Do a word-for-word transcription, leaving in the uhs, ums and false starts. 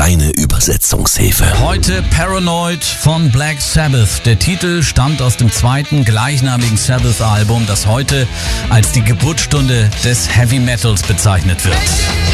Deine Übersetzungshilfe. Heute Paranoid von Black Sabbath. Der Titel stammt aus dem zweiten gleichnamigen Sabbath-Album, das heute als die Geburtsstunde des Heavy Metals bezeichnet wird.